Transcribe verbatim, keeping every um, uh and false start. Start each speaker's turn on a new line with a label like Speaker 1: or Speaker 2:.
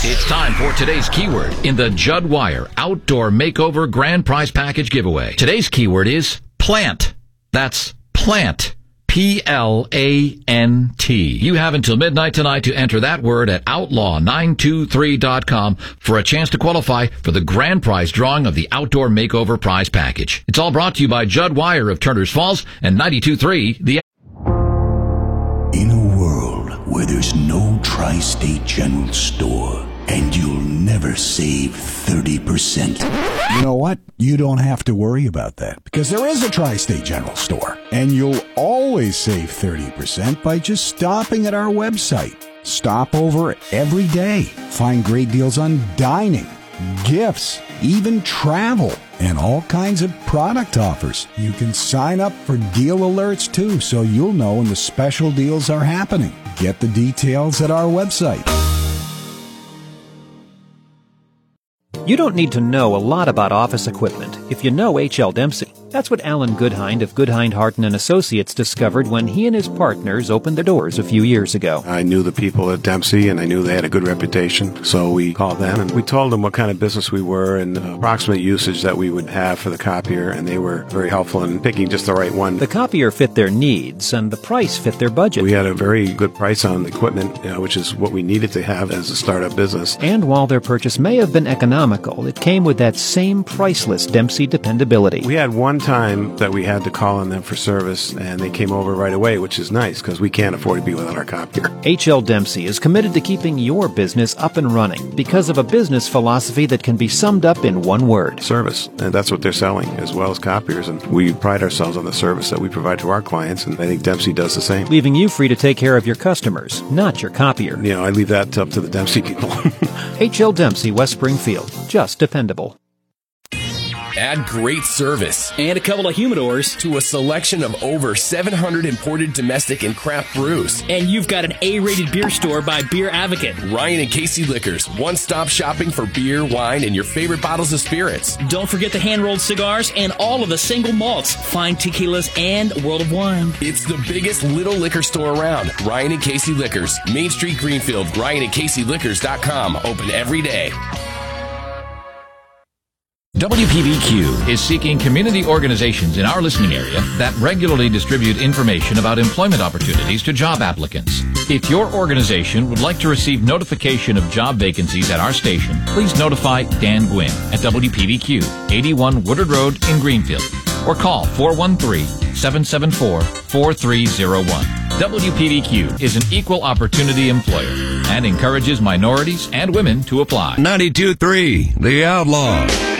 Speaker 1: It's time for today's keyword in the Judd Wire Outdoor Makeover Grand Prize Package giveaway. Today's keyword is plant. That's plant. P L A N T. You have until midnight tonight to enter that word at outlaw nine two three dot com for a chance to qualify for the grand prize drawing of the Outdoor Makeover Prize Package. It's all brought to you by Judd Wire of Turners Falls and ninety-two point three The...
Speaker 2: In a world where there's no Tri-State General Store, and you'll never save thirty percent.
Speaker 3: You know what? You don't have to worry about that, because there is a Tri-State General Store, and you'll always save thirty percent by just stopping at our website. Stop over every day. Find great deals on dining, gifts, even travel, and all kinds of product offers. You can sign up for deal alerts too, so you'll know when the special deals are happening. Get the details at our website.
Speaker 4: You don't need to know a lot about office equipment if you know H L Dempsey. That's what Alan Goodhind of Goodhind, Harton and Associates discovered when he and his partners opened their doors a few years ago.
Speaker 5: I knew the people at Dempsey, and I knew they had a good reputation, so we called them, and we told them what kind of business we were and uh, approximate usage that we would have for the copier, and they were very helpful in picking just the right one.
Speaker 4: The copier fit their needs, and the price fit their budget.
Speaker 5: We had a very good price on the equipment, you know, which is what we needed to have as a startup business.
Speaker 4: And while their purchase may have been economical, it came with that same priceless Dempsey dependability.
Speaker 5: We had one time that we had to call on them for service, and they came over right away, which is nice because we can't afford to be without our copier.
Speaker 4: H L Dempsey is committed to keeping your business up and running because of a business philosophy that can be summed up in one word.
Speaker 5: Service. And that's what they're selling, as well as copiers. And we pride ourselves on the service that we provide to our clients, and I think Dempsey does the same.
Speaker 4: Leaving you free to take care of your customers, not your copier.
Speaker 5: You know, I leave that up to the Dempsey people.
Speaker 4: H L Dempsey, West Springfield. Just dependable.
Speaker 6: Add great service and a couple of humidors to a selection of over seven hundred imported domestic and craft brews.
Speaker 7: And you've got an A-rated beer store by Beer Advocate.
Speaker 6: Ryan and Casey Liquors, one-stop shopping for beer, wine, and your favorite bottles of spirits.
Speaker 7: Don't forget the hand-rolled cigars and all of the single malts, fine tequilas, and World of Wine.
Speaker 6: It's the biggest little liquor store around. Ryan and Casey Liquors, Main Street, Greenfield, ryan and casey liquors dot com, open every day.
Speaker 1: W P B Q is seeking community organizations in our listening area that regularly distribute information about employment opportunities to job applicants. If your organization would like to receive notification of job vacancies at our station, please notify Dan Gwynn at W P B Q, eighty-one Woodard Road in Greenfield, or call four one three, seven seven four, four three zero one. W P B Q is an equal opportunity employer and encourages minorities and women to apply.
Speaker 8: ninety-two point three The Outlaw.